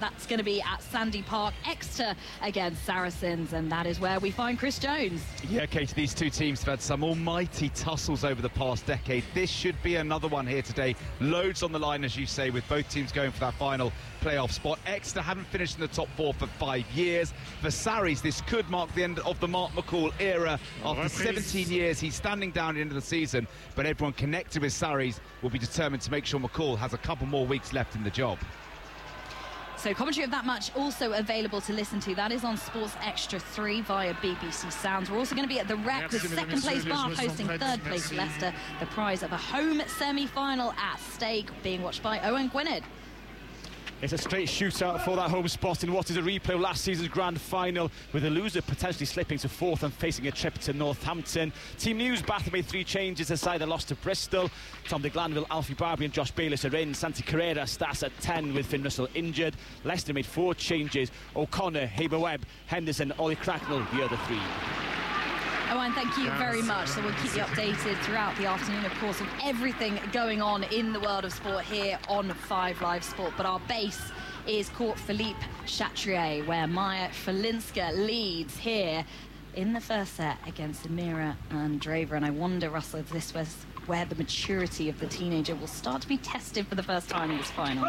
That's going to be at Sandy Park, Exeter against Saracens, and that is where we find Chris Jones. Yeah, Katie, these two teams have had some almighty tussles over the past decade. This should be another one here today. Loads on the line, as you say, with both teams going for that final playoff spot. Exeter haven't finished in the top 4 for 5 years. For Sarries, this could mark the end of the Mark McCall era. After 17 years, he's standing down at the end of the season, but everyone connected with Sarries will be determined to make sure McCall has a couple more weeks left in the job. So commentary of that match also available to listen to. That is on Sports Extra 3 via BBC Sounds. We're also going to be at the Rec with second place Bath hosting third place Leicester. The prize of a home semi-final at stake, being watched by Owen Gwynedd. It's a straight shootout for that home spot in what is a replay of last season's grand final, with the loser potentially slipping to fourth and facing a trip to Northampton. Team News, Bath made 3 changes aside the loss to Bristol. Tom de Glanville, Alfie Barbary and Josh Bayliss are in. Santi Carrera starts at 10 with Finn Russell injured. Leicester made 4 changes. O'Connor, Haber-Webb, Henderson, Ollie Cracknell, the other 3. Owen, thank you very much. So we'll keep you updated throughout the afternoon, of course, of everything going on in the world of sport here on 5 Live Sport. But our base is Court Philippe Chatrier, where Maya Falinska leads here in the first set against Amira Andreeva. And I wonder, Russell, if this was where the maturity of the teenager will start to be tested for the first time in this final.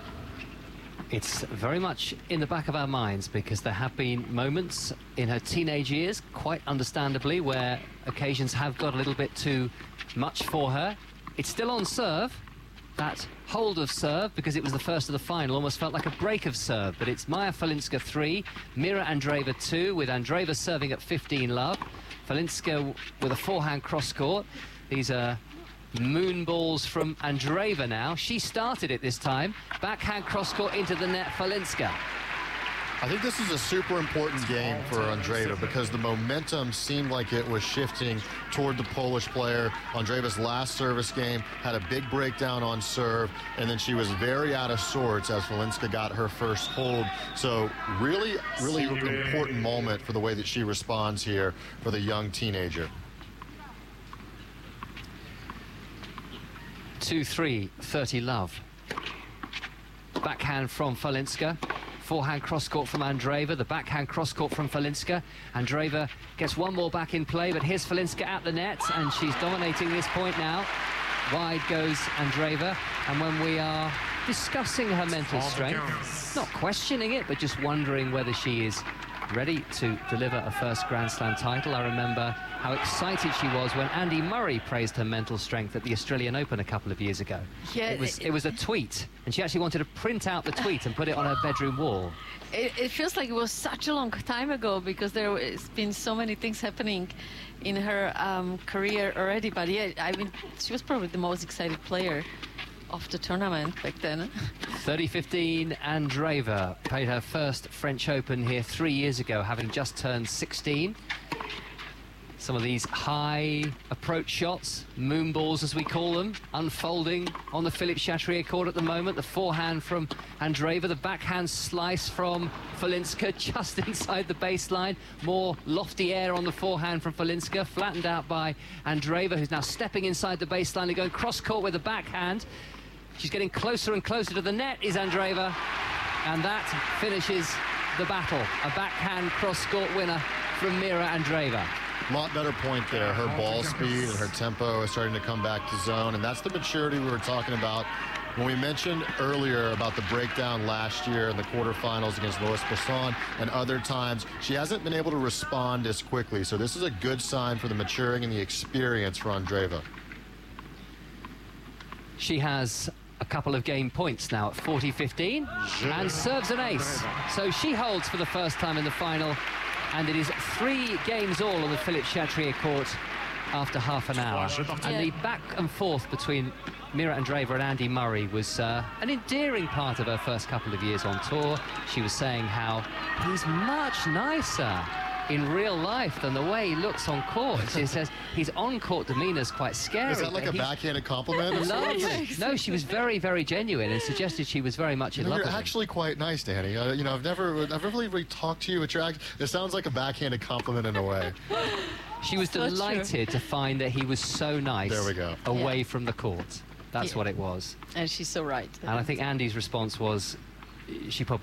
It's very much in the back of our minds, because there have been moments in her teenage years, quite understandably, where occasions have got a little bit too much for her. It's still on serve. That hold of serve, because it was the first of the final, almost felt like a break of serve. But it's Maya Falinska 3, Mira Andreeva 2, with Andreeva serving at 15 love. Falinska with a forehand cross-court. These are moon balls from Andreeva now. She started it this time. Backhand cross-court into the net, Falinska. I think this is a super important game for Andreeva, because the momentum seemed like it was shifting toward the Polish player. Andreeva's last service game had a big breakdown on serve, and then she was very out of sorts as Falinska got her first hold. So really, really important moment for the way that she responds here for the young teenager. 2-3, 30 love. Backhand from Falinska. Forehand cross-court from Andreeva. The backhand cross-court from Falinska. Andreeva gets one more back in play, but here's Falinska at the net, and she's dominating this point now. Wide goes Andreeva, and when we are discussing her mental strength, not questioning it, but just wondering whether she is ready to deliver a first Grand Slam title. I remember how excited she was when Andy Murray praised her mental strength at the Australian Open a couple of years ago. Yeah, it was a tweet, and she actually wanted to print out the tweet and put it on her bedroom wall. It feels like it was such a long time ago, because there has been so many things happening in her career already. But yeah, I mean, she was probably the most excited player of the tournament back then. 30-15, Andreeva played her first French Open here 3 years ago, having just turned 16. Some of these high approach shots, moon balls as we call them, unfolding on the Philippe Chatrier court at the moment. The forehand from Andreeva, the backhand slice from Falinska just inside the baseline. More lofty air on the forehand from Falinska, flattened out by Andreeva, who's now stepping inside the baseline and going cross-court with the backhand. She's getting closer and closer to the net, is Andreeva, and that finishes the battle. A backhand cross-court winner from Mira Andreeva. A lot better point there. Her ball speed and her tempo is starting to come back to zone, and that's the maturity we were talking about when we mentioned earlier about the breakdown last year in the quarterfinals against Lois Besson and other times. She hasn't been able to respond as quickly, so this is a good sign for the maturing and the experience for Andreeva. She has a couple of game points now at 40-15 and serves an ace. So she holds for the first time in the final, and it is 3 games all on the Philippe Chatrier court after half an hour. And the back and forth between Mira Andreeva and Andy Murray was an endearing part of her first couple of years on tour. She was saying how he's much nicer in real life than the way he looks on court. She says his on-court demeanour is quite scary. Is that like a backhanded compliment? No, she was very, very genuine and suggested she was very much in love with him. You're actually quite nice, Danny. You know, I've never really talked to you. It sounds like a backhanded compliment in a way. She was delighted to find that he was so nice. There we go. Away from the court. That's what it was. And she's so right. And I think Andy's response was, she probably